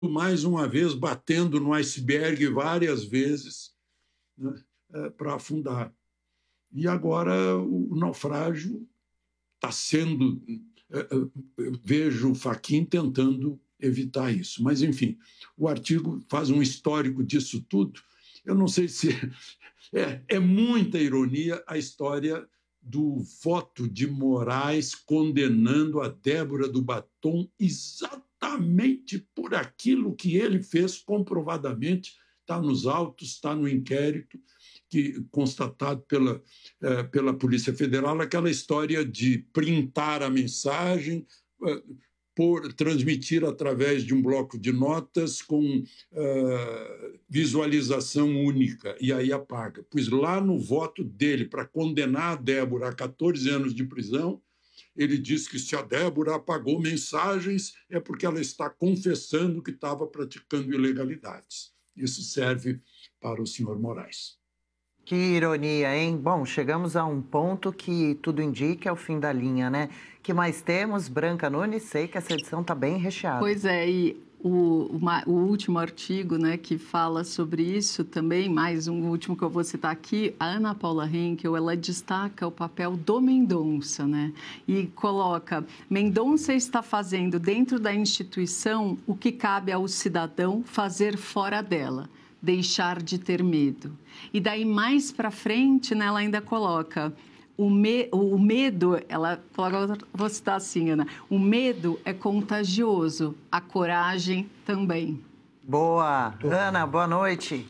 mais uma vez, batendo no iceberg várias vezes, né, para afundar. E agora o naufrágio está sendo. Eu vejo o Fachin tentando evitar isso. Mas, enfim, o artigo faz um histórico disso tudo. Eu não sei se. É muita ironia a história do voto de Moraes condenando a Débora do Batom exatamente por aquilo que ele fez comprovadamente, está nos autos, está no inquérito, constatado pela Polícia Federal, aquela história de printar a mensagem, transmitir através de um bloco de notas com visualização única, e aí apaga. Pois lá no voto dele para condenar a Débora a 14 anos de prisão, ele diz que se a Débora apagou mensagens é porque ela está confessando que estava praticando ilegalidades. Isso serve para o senhor Moraes. Que ironia, hein? Bom, chegamos a um ponto que tudo indica é o fim da linha, né? Que mais temos? Branca Nunes, sei que essa edição está bem recheada. Pois é, e o último artigo, né, que fala sobre isso também, mais um último que eu vou citar aqui, a Ana Paula Henkel, ela destaca o papel do Mendonça, né? E coloca, Mendonça está fazendo dentro da instituição o que cabe ao cidadão fazer fora dela. Deixar de ter medo. E daí, mais para frente, né, ela ainda coloca, o medo, ela coloca, vou citar assim, Ana, o medo é contagioso, a coragem também. Boa! Ana, boa noite.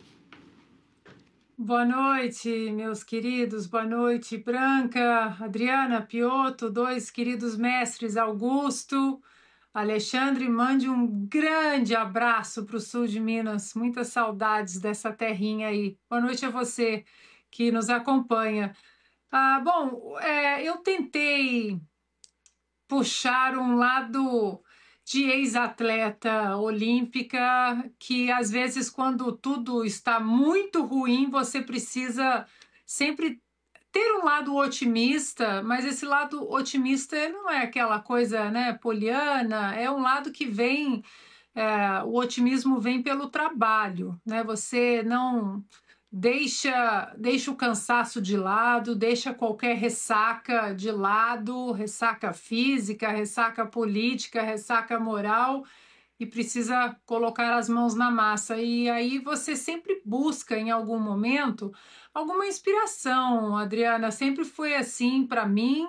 Boa noite, meus queridos, boa noite, Branca, Adriana, Piotto, dois queridos mestres, Augusto, Alexandre, mande um grande abraço para o sul de Minas, muitas saudades dessa terrinha aí. Boa noite a você que nos acompanha. Bom, eu tentei puxar um lado de ex-atleta olímpica, que às vezes quando tudo está muito ruim, você precisa sempre ter um lado otimista, mas esse lado otimista não é aquela coisa, né, poliana, é um lado que vem, o otimismo vem pelo trabalho, né? Você não deixa o cansaço de lado, deixa qualquer ressaca de lado, ressaca física, ressaca política, ressaca moral, e precisa colocar as mãos na massa. E aí você sempre busca, em algum momento, alguma inspiração, Adriana. Sempre foi assim para mim,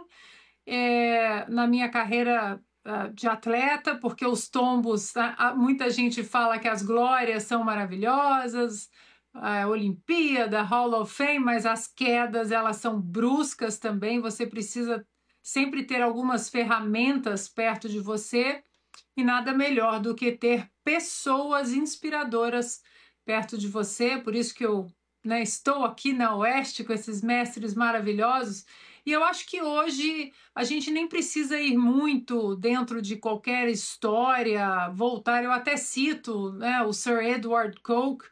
na minha carreira de atleta, porque os tombos, muita gente fala que as glórias são maravilhosas, a Olimpíada, Hall of Fame, mas as quedas, elas são bruscas também, você precisa sempre ter algumas ferramentas perto de você, e nada melhor do que ter pessoas inspiradoras perto de você, por isso que eu, né, estou aqui na Oeste com esses mestres maravilhosos, e eu acho que hoje a gente nem precisa ir muito dentro de qualquer história, voltar, eu até cito, né, o Sir Edward Coke,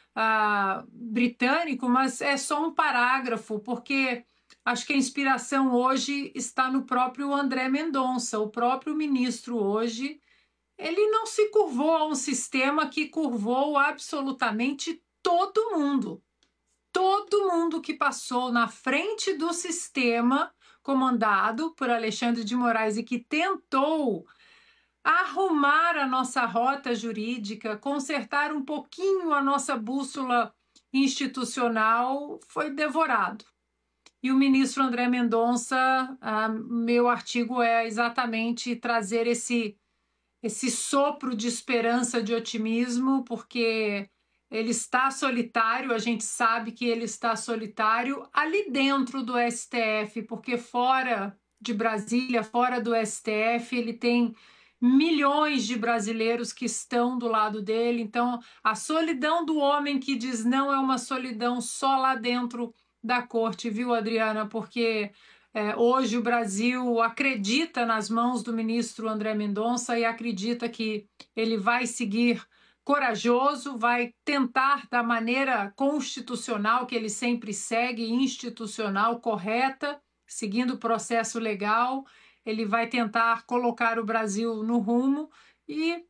britânico, mas é só um parágrafo, porque acho que a inspiração hoje está no próprio André Mendonça, o próprio ministro hoje. Ele não se curvou a um sistema que curvou absolutamente todo mundo. Todo mundo que passou na frente do sistema comandado por Alexandre de Moraes e que tentou arrumar a nossa rota jurídica, consertar um pouquinho a nossa bússola institucional, foi devorado. E o ministro André Mendonça, meu artigo é exatamente trazer esse sopro de esperança, de otimismo, porque ele está solitário, a gente sabe que ele está solitário ali dentro do STF, porque fora de Brasília, fora do STF, ele tem milhões de brasileiros que estão do lado dele. Então, a solidão do homem que diz não é uma solidão só lá dentro da corte, viu, Adriana? Porque hoje o Brasil acredita nas mãos do ministro André Mendonça e acredita que ele vai seguir corajoso, vai tentar da maneira constitucional que ele sempre segue, institucional, correta, seguindo o processo legal, ele vai tentar colocar o Brasil no rumo e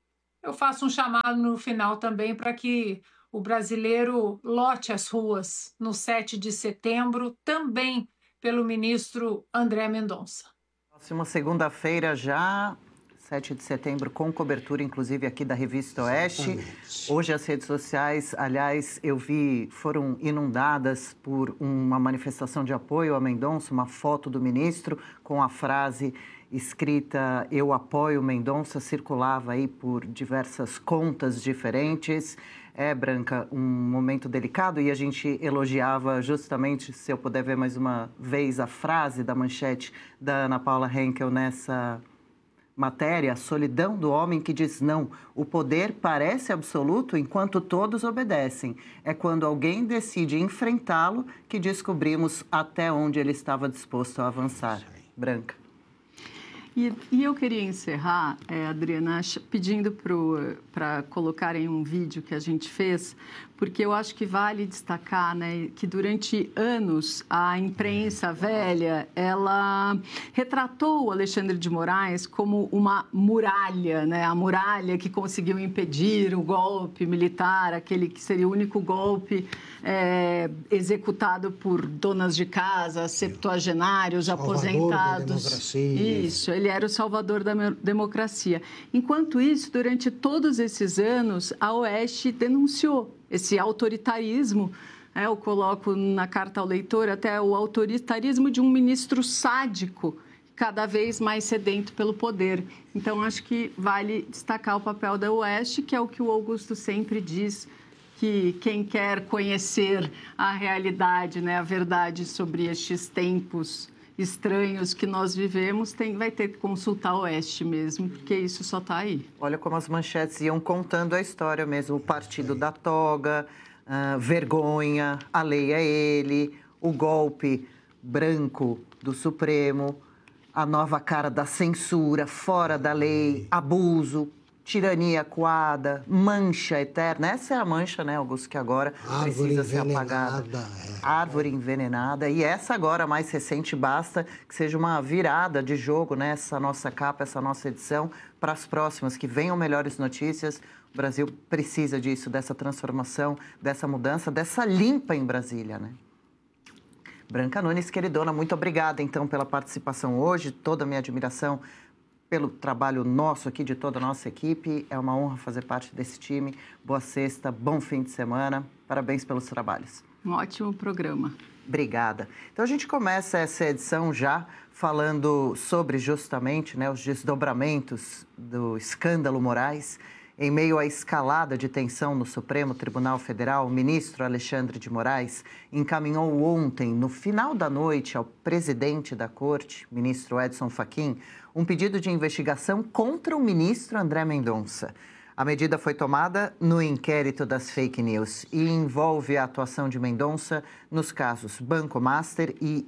eu faço um chamado no final também para que o brasileiro lote as ruas no 7 de setembro, também pelo ministro André Mendonça. Próxima segunda-feira já, 7 de setembro, com cobertura, inclusive, aqui da Revista Oeste. Exatamente. Hoje as redes sociais, aliás, eu vi, foram inundadas por uma manifestação de apoio a Mendonça, uma foto do ministro com a frase escrita "Eu apoio Mendonça", circulava aí por diversas contas diferentes. Branca, um momento delicado, e a gente elogiava justamente, se eu puder ver mais uma vez a frase da manchete da Ana Paula Henkel nessa matéria: a solidão do homem que diz não. O poder parece absoluto enquanto todos obedecem. É quando alguém decide enfrentá-lo que descobrimos até onde ele estava disposto a avançar. Branca. E eu queria encerrar, Adriana, pedindo para colocarem um vídeo que a gente fez, porque eu acho que vale destacar, né, que durante anos a imprensa velha, ela retratou o Alexandre de Moraes como uma muralha, né, a muralha que conseguiu impedir o golpe militar, aquele que seria o único golpe executado por donas de casa, septuagenários, aposentados. Isso, ele era o salvador da democracia. Enquanto isso, durante todos esses anos, a Oeste denunciou esse autoritarismo, eu coloco na carta ao leitor até o autoritarismo de um ministro sádico, cada vez mais sedento pelo poder. Então, acho que vale destacar o papel da Oeste, que é o que o Augusto sempre diz, que quem quer conhecer a realidade, né, a verdade sobre estes tempos estranhos que nós vivemos, vai ter que consultar o Oeste mesmo, porque isso só está aí. Olha como as manchetes iam contando a história mesmo. O partido da toga, vergonha, a lei é ele, o golpe branco do Supremo, a nova cara da censura, fora da lei, abuso, tirania coada, mancha eterna. Essa é a mancha, né, Augusto, que agora precisa ser apagada. Árvore envenenada. E essa agora, mais recente, basta que seja uma virada de jogo, né, essa nossa capa, essa nossa edição, para as próximas, que venham melhores notícias. O Brasil precisa disso, dessa transformação, dessa mudança, dessa limpa em Brasília, né? Branca Nunes, queridona, muito obrigada, então, pela participação hoje, toda a minha admiração pelo trabalho nosso aqui, de toda a nossa equipe. É uma honra fazer parte desse time. Boa sexta, bom fim de semana. Parabéns pelos trabalhos. Um ótimo programa. Obrigada. Então, a gente começa essa edição já falando sobre justamente, né, os desdobramentos do escândalo Moraes. Em meio à escalada de tensão no Supremo Tribunal Federal, o ministro Alexandre de Moraes encaminhou ontem, no final da noite, ao presidente da Corte, ministro Edson Fachin, um pedido de investigação contra o ministro André Mendonça. A medida foi tomada no inquérito das fake news e envolve a atuação de Mendonça nos casos Banco Master e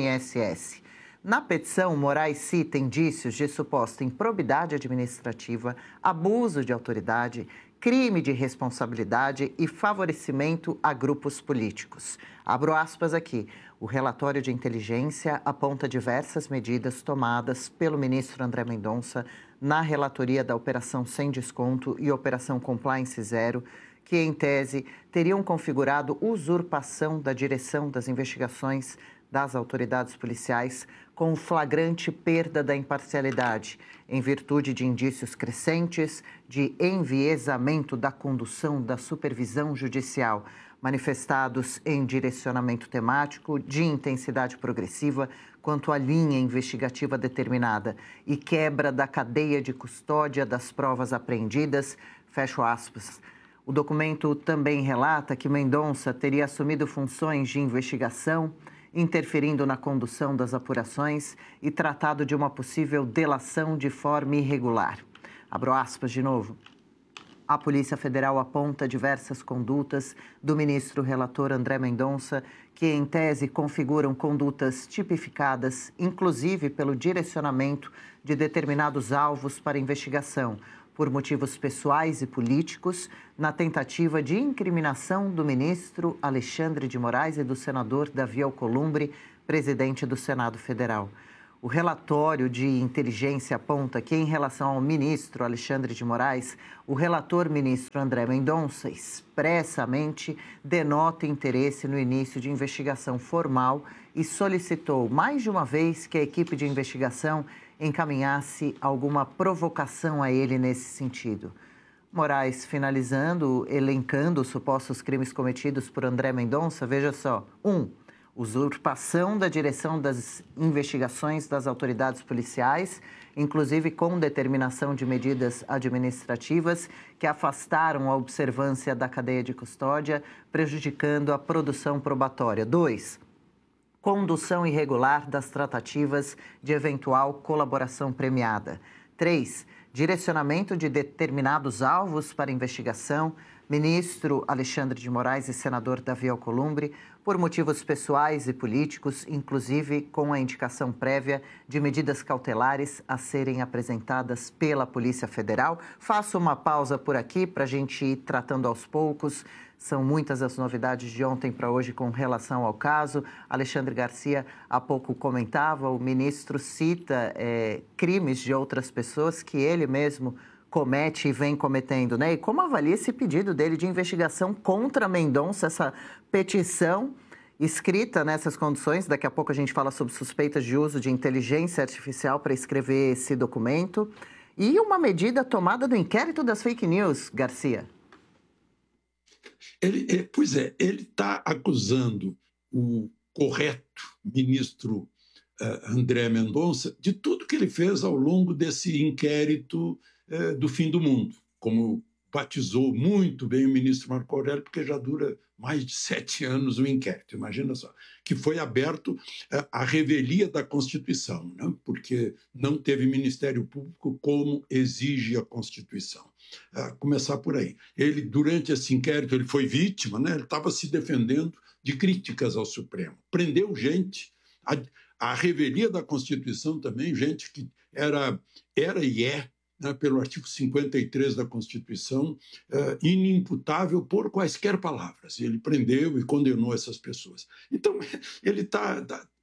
INSS. Na petição, Moraes cita indícios de suposta improbidade administrativa, abuso de autoridade, crime de responsabilidade e favorecimento a grupos políticos. Abro aspas aqui. O relatório de inteligência aponta diversas medidas tomadas pelo ministro André Mendonça na relatoria da Operação Sem Desconto e Operação Compliance Zero, que, em tese, teriam configurado usurpação da direção das investigações das autoridades policiais com flagrante perda da imparcialidade, em virtude de indícios crescentes de enviesamento da condução da supervisão judicial, manifestados em direcionamento temático de intensidade progressiva quanto à linha investigativa determinada e quebra da cadeia de custódia das provas apreendidas, fecho aspas. O documento também relata que Mendonça teria assumido funções de investigação, interferindo na condução das apurações e tratado de uma possível delação de forma irregular. Abro aspas de novo. A Polícia Federal aponta diversas condutas do ministro relator André Mendonça, que, em tese, configuram condutas tipificadas, inclusive pelo direcionamento de determinados alvos para investigação, por motivos pessoais e políticos, na tentativa de incriminação do ministro Alexandre de Moraes e do senador Davi Alcolumbre, presidente do Senado Federal. O relatório de inteligência aponta que, em relação ao ministro Alexandre de Moraes, o relator ministro André Mendonça expressamente denota interesse no início de investigação formal e solicitou mais de uma vez que a equipe de investigação encaminhasse alguma provocação a ele nesse sentido. Moraes, finalizando, elencando os supostos crimes cometidos por André Mendonça, veja só. 1. Usurpação da direção das investigações das autoridades policiais, inclusive com determinação de medidas administrativas que afastaram a observância da cadeia de custódia, prejudicando a produção probatória. 2. Condução irregular das tratativas de eventual colaboração premiada. 3. Direcionamento de determinados alvos para investigação, ministro Alexandre de Moraes e senador Davi Alcolumbre, por motivos pessoais e políticos, inclusive com a indicação prévia de medidas cautelares a serem apresentadas pela Polícia Federal. Faço uma pausa por aqui para a gente ir tratando aos poucos. São muitas as novidades de ontem para hoje com relação ao caso. Alexandre Garcia há pouco comentava, o ministro cita crimes de outras pessoas que ele mesmo comete e vem cometendo, né? E como avalia esse pedido dele de investigação contra Mendonça, essa petição escrita nessas condições? Daqui a pouco a gente fala sobre suspeitas de uso de inteligência artificial para escrever esse documento. E uma medida tomada do inquérito das fake news, Garcia. Ele está acusando o correto ministro André Mendonça de tudo que ele fez ao longo desse inquérito do fim do mundo, como batizou muito bem o ministro Marco Aurélio, porque já dura mais de 7 anos o inquérito, imagina só, que foi aberto à revelia da Constituição, né? Porque não teve Ministério Público como exige a Constituição. Começar por aí. Ele, durante esse inquérito, ele foi vítima, né? Ele estava se defendendo de críticas ao Supremo. Prendeu gente, a revelia da Constituição também, gente que era e é, né, pelo artigo 53 da Constituição, inimputável por quaisquer palavras. Ele prendeu e condenou essas pessoas. Então, ele está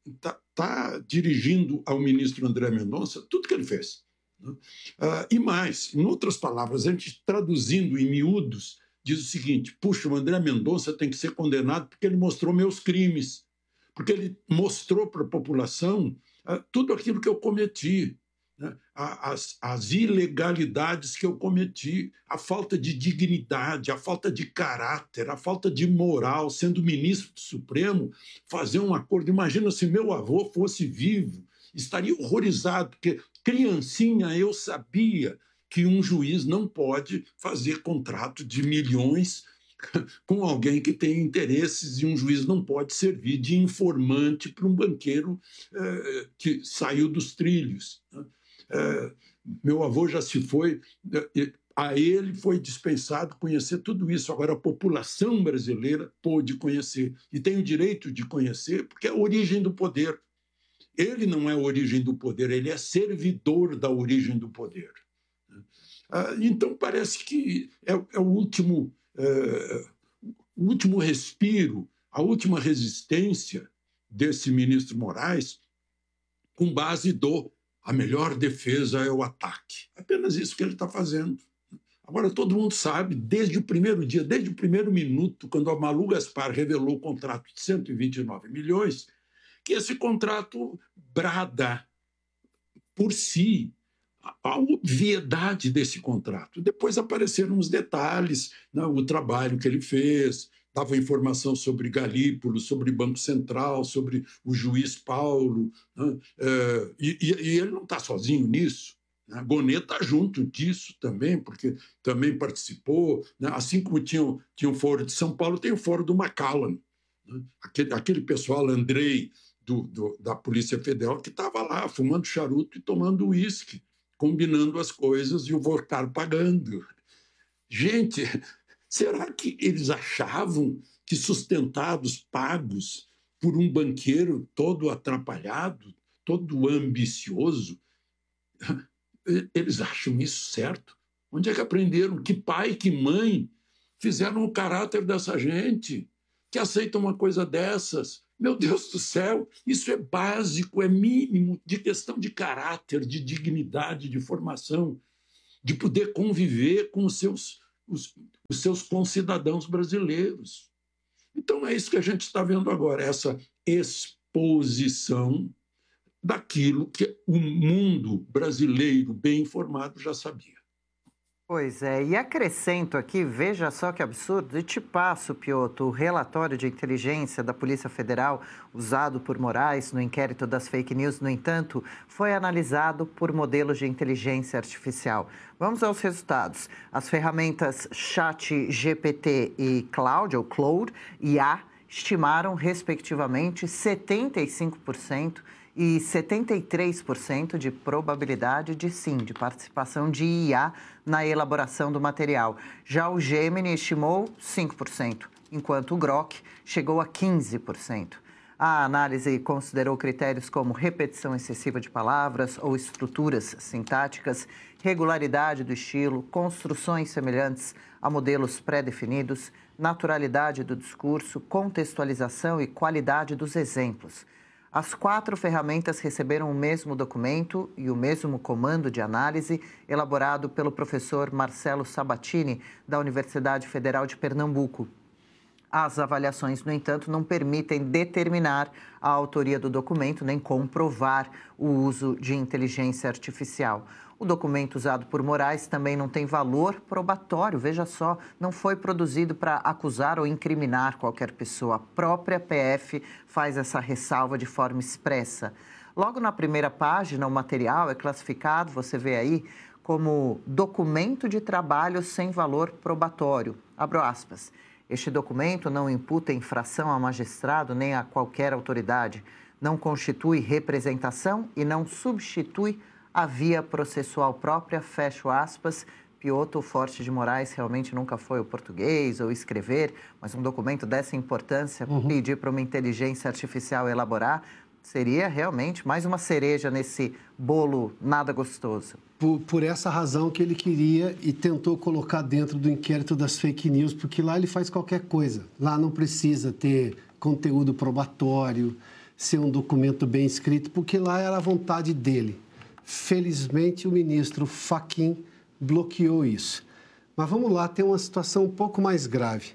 dirigindo ao ministro André Mendonça tudo que ele fez. Né? E mais, em outras palavras, a gente traduzindo em miúdos, diz o seguinte: puxa, o André Mendonça tem que ser condenado porque ele mostrou meus crimes, porque ele mostrou para a população tudo aquilo que eu cometi. Né? As ilegalidades que eu cometi, a falta de dignidade, a falta de caráter, a falta de moral, sendo ministro do Supremo, fazer um acordo. Imagina se meu avô fosse vivo, estaria horrorizado, porque criancinha eu sabia que um juiz não pode fazer contrato de milhões com alguém que tem interesses, e um juiz não pode servir de informante para um banqueiro que saiu dos trilhos. Né? Meu avô já se foi, a ele foi dispensado conhecer tudo isso. Agora a população brasileira pôde conhecer, e tem o direito de conhecer, porque é a origem do poder. Ele não é a origem do poder, ele é servidor da origem do poder. Então parece que é o último respiro, a última resistência desse ministro Moraes, com base a melhor defesa é o ataque. Apenas isso que ele está fazendo. Agora, todo mundo sabe, desde o primeiro dia, desde o primeiro minuto, quando a Malu Gaspar revelou o contrato de 129 milhões, que esse contrato brada por si a obviedade desse contrato. Depois apareceram os detalhes, né, o trabalho que ele fez, dava informação sobre Galípolo, sobre Banco Central, sobre o juiz Paulo, né? E ele não está sozinho nisso. Né? Gonê está junto disso também, porque também participou. Né? Assim como tinha o Foro de São Paulo, tem o Foro do Macallan. Né? Aquele pessoal, Andrei, da Polícia Federal, que estava lá fumando charuto e tomando uísque, combinando as coisas, e o Vorcar pagando. Gente, será que eles achavam que, sustentados, pagos por um banqueiro todo atrapalhado, todo ambicioso, eles acham isso certo? Onde é que aprenderam? Que pai, que mãe fizeram o caráter dessa gente, que aceita uma coisa dessas, Meu Deus do céu, isso é básico, é mínimo, de questão de caráter, de dignidade, de formação, de poder conviver com os seus concidadãos brasileiros. Então, é isso que a gente está vendo agora, essa exposição daquilo que o mundo brasileiro bem informado já sabia. Pois é, e acrescento aqui, veja só que absurdo, e te passo, Piotr, o relatório de inteligência da Polícia Federal usado por Moraes no inquérito das fake news, no entanto, foi analisado por modelos de inteligência artificial. Vamos aos resultados. As ferramentas ChatGPT e Claude, ou Claude, IA, estimaram, respectivamente, 75% e 73% de probabilidade de sim, de participação de IA na elaboração do material. Já o Gemini estimou 5%, enquanto o Grok chegou a 15%. A análise considerou critérios como repetição excessiva de palavras ou estruturas sintáticas, regularidade do estilo, construções semelhantes a modelos pré-definidos, naturalidade do discurso, contextualização e qualidade dos exemplos. As 4 ferramentas receberam o mesmo documento e o mesmo comando de análise elaborado pelo professor Marcelo Sabatini, da Universidade Federal de Pernambuco. As avaliações, no entanto, não permitem determinar a autoria do documento nem comprovar o uso de inteligência artificial. O documento usado por Moraes também não tem valor probatório, veja só, não foi produzido para acusar ou incriminar qualquer pessoa. A própria PF faz essa ressalva de forma expressa. Logo na primeira página, o material é classificado, você vê aí, como documento de trabalho sem valor probatório. Abro aspas. Este documento não imputa infração a magistrado nem a qualquer autoridade, não constitui representação e não substitui a via processual própria, fecho aspas. Piotr Forte de Moraes realmente nunca foi o português ou escrever, mas um documento dessa importância, pedir para uma inteligência artificial elaborar, seria realmente mais uma cereja nesse bolo nada gostoso. Por essa razão que ele queria e tentou colocar dentro do inquérito das fake news, porque lá ele faz qualquer coisa. Lá não precisa ter conteúdo probatório, ser um documento bem escrito, porque lá era a vontade dele. Felizmente, o ministro Fachin bloqueou isso. Mas vamos lá, tem uma situação um pouco mais grave.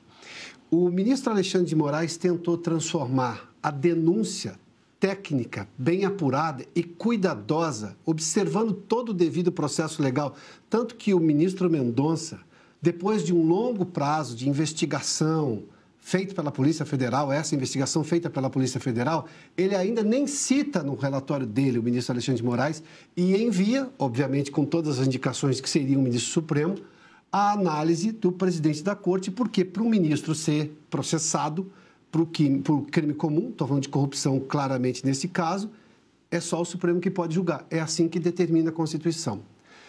O ministro Alexandre de Moraes tentou transformar a denúncia técnica, bem apurada e cuidadosa, observando todo o devido processo legal, tanto que o ministro Mendonça, depois de um longo prazo de investigação feito pela Polícia Federal, essa investigação feita pela Polícia Federal, ele ainda nem cita no relatório dele, o ministro Alexandre de Moraes, e envia, obviamente com todas as indicações que seria o ministro Supremo, a análise do presidente da Corte, porque para o ministro ser processado por crime comum, estou falando de corrupção claramente nesse caso, é só o Supremo que pode julgar. É assim que determina a Constituição.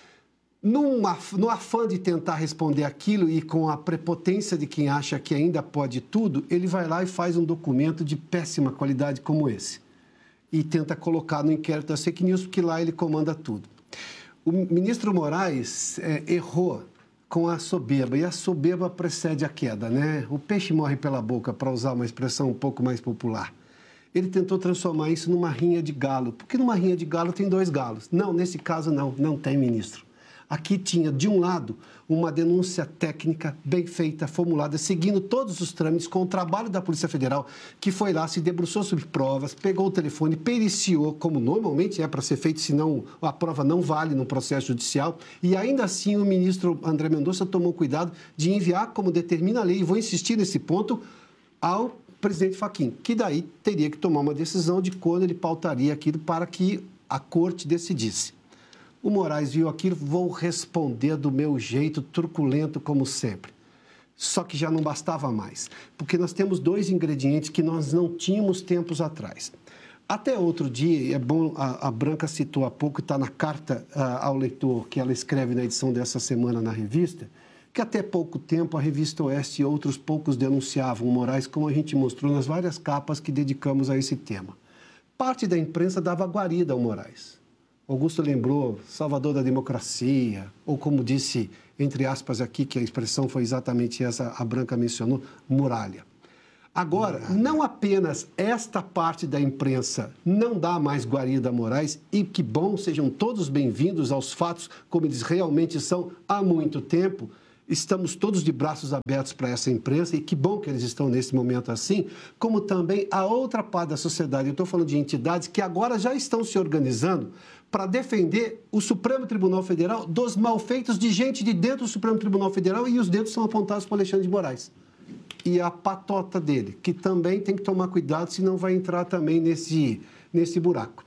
No afã de tentar responder aquilo e com a prepotência de quem acha que ainda pode tudo, ele vai lá e faz um documento de péssima qualidade como esse. E tenta colocar no inquérito das fake news, porque lá ele comanda tudo. O ministro Moraes errou com a soberba, e a soberba precede a queda, né? O peixe morre pela boca, para usar uma expressão um pouco mais popular. Ele tentou transformar isso numa rinha de galo, porque numa rinha de galo tem 2 galos. Não, nesse caso não tem, ministro. Aqui tinha, de um lado, uma denúncia técnica bem feita, formulada, seguindo todos os trâmites com o trabalho da Polícia Federal, que foi lá, se debruçou sobre provas, pegou o telefone, periciou, como normalmente é para ser feito, senão a prova não vale no processo judicial. E ainda assim o ministro André Mendonça tomou cuidado de enviar, como determina a lei, e vou insistir nesse ponto, ao presidente Fachin, que daí teria que tomar uma decisão de quando ele pautaria aquilo para que a corte decidisse. O Moraes viu aquilo, vou responder do meu jeito, truculento como sempre. Só que já não bastava mais, porque nós temos 2 ingredientes que nós não tínhamos tempos atrás. Até outro dia, é bom, a Branca citou há pouco, está na carta ao leitor que ela escreve na edição dessa semana na revista, que até pouco tempo a Revista Oeste e outros poucos denunciavam o Moraes, como a gente mostrou nas várias capas que dedicamos a esse tema. Parte da imprensa dava guarida ao Moraes. Augusto lembrou Salvador da democracia, ou como disse, entre aspas aqui, que a expressão foi exatamente essa, a Branca mencionou, muralha. Agora, não apenas esta parte da imprensa não dá mais guarida a Moraes, e que bom, sejam todos bem-vindos aos fatos como eles realmente são há muito tempo. Estamos todos de braços abertos para essa imprensa, e que bom que eles estão nesse momento assim, como também a outra parte da sociedade. Eu estou falando de entidades que agora já estão se organizando para defender o Supremo Tribunal Federal dos malfeitos de gente de dentro do Supremo Tribunal Federal, e os dedos são apontados para o Alexandre de Moraes. E a patota dele, que também tem que tomar cuidado, senão vai entrar também nesse buraco.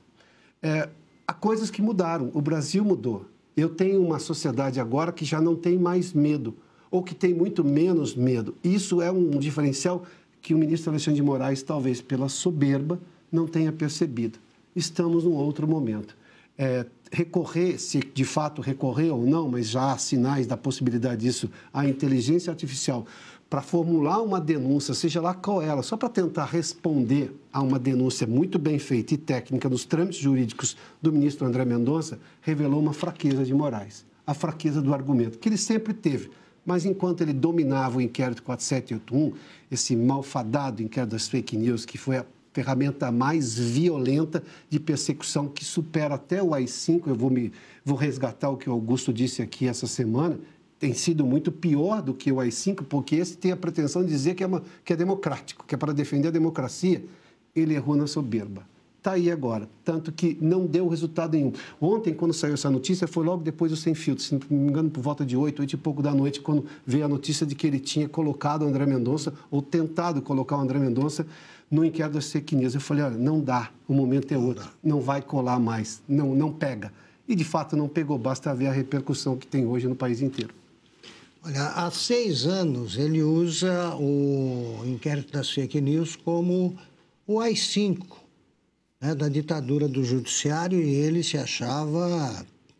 Há coisas que mudaram, o Brasil mudou. Eu tenho uma sociedade agora que já não tem mais medo, ou que tem muito menos medo. Isso é um diferencial que o ministro Alexandre de Moraes, talvez pela soberba, não tenha percebido. Estamos num outro momento. Recorrer, se de fato recorrer ou não, mas já há sinais da possibilidade disso, à inteligência artificial, para formular uma denúncia, seja lá qual ela, só para tentar responder a uma denúncia muito bem feita e técnica nos trâmites jurídicos do ministro André Mendonça, revelou uma fraqueza de Moraes, a fraqueza do argumento, que ele sempre teve. Mas enquanto ele dominava o inquérito 4781, esse malfadado inquérito das fake news, que foi a ferramenta mais violenta de persecução, que supera até o AI-5, eu vou resgatar o que o Augusto disse aqui essa semana, tem sido muito pior do que o AI-5, porque esse tem a pretensão de dizer que é democrático, que é para defender a democracia. Ele errou na soberba. Está aí agora, tanto que não deu resultado nenhum. Ontem, quando saiu essa notícia, foi logo depois do Sem Filtro, se não me engano, por volta de 8 e pouco da noite, quando veio a notícia de que ele tinha colocado o André Mendonça, ou tentado colocar o André Mendonça, no inquérito das fake news. Eu falei, olha, não dá, o momento é outro, não vai colar mais, não pega. E, de fato, não pegou, basta ver a repercussão que tem hoje no país inteiro. Olha, há 6 anos ele usa o inquérito das fake news como o AI-5, né, da ditadura do judiciário, e ele se achava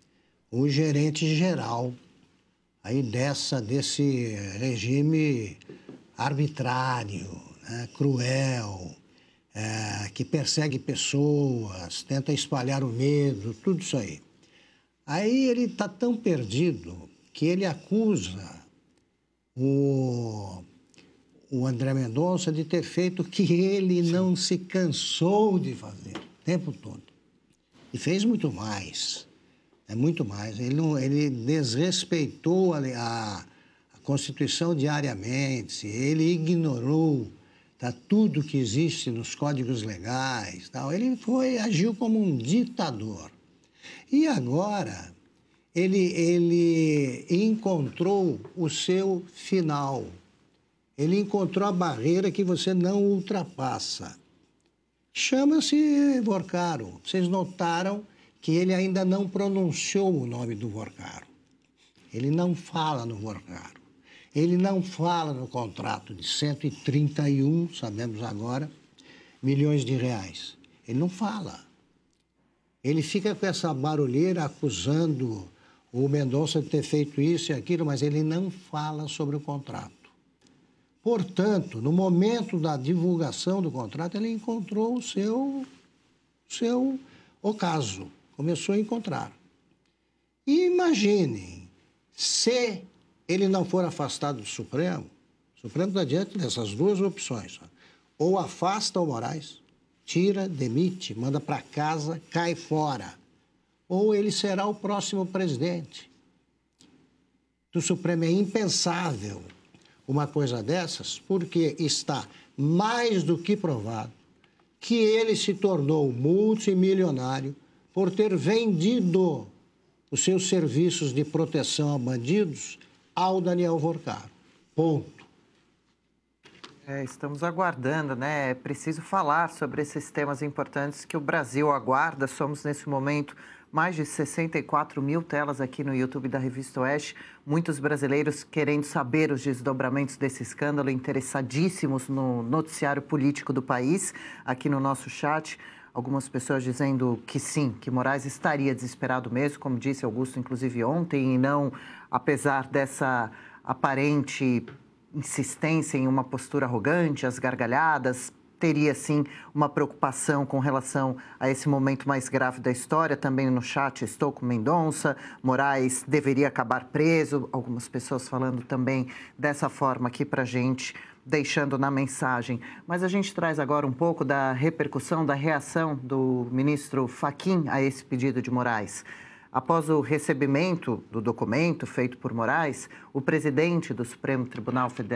o gerente geral aí desse regime arbitrário, né, cruel, que persegue pessoas, tenta espalhar o medo, tudo isso aí. Aí ele está tão perdido que ele acusa o André Mendonça de ter feito o que ele não se cansou de fazer o tempo todo. E fez muito mais, muito mais. Ele desrespeitou a Constituição diariamente, ele ignorou tudo que existe nos códigos legais, tal. Ele agiu como um ditador. E agora ele encontrou o seu final. Ele encontrou a barreira que você não ultrapassa. Chama-se Vorcaro. Vocês notaram que ele ainda não pronunciou o nome do Vorcaro. Ele não fala no Vorcaro. Ele não fala no contrato de 131, sabemos agora, milhões de reais. Ele não fala. Ele fica com essa barulheira acusando o Mendonça de ter feito isso e aquilo, mas ele não fala sobre o contrato. Portanto, no momento da divulgação do contrato, ele encontrou o seu ocaso. Começou a encontrar. E imaginem, se ele não for afastado do Supremo, o Supremo está diante dessas duas opções. Ou afasta o Moraes, tira, demite, manda para casa, cai fora. Ou ele será o próximo presidente do Supremo. É impensável uma coisa dessas, porque está mais do que provado que ele se tornou multimilionário por ter vendido os seus serviços de proteção a bandidos ao Daniel Vorcaro. Ponto. Estamos aguardando, né? É preciso falar sobre esses temas importantes que o Brasil aguarda. Somos, nesse momento, mais de 64 mil telas aqui no YouTube da Revista Oeste. Muitos brasileiros querendo saber os desdobramentos desse escândalo, interessadíssimos no noticiário político do país. Aqui no nosso chat, algumas pessoas dizendo que sim, que Moraes estaria desesperado mesmo, como disse Augusto, inclusive ontem, e não, apesar dessa aparente insistência em uma postura arrogante, as gargalhadas, teria, sim, uma preocupação com relação a esse momento mais grave da história. Também no chat estou com Mendonça, Moraes deveria acabar preso, algumas pessoas falando também dessa forma aqui para a gente, deixando na mensagem. Mas a gente traz agora um pouco da repercussão, da reação do ministro Fachin a esse pedido de Moraes. Após o recebimento do documento feito por Moraes, o presidente do Supremo Tribunal Federal,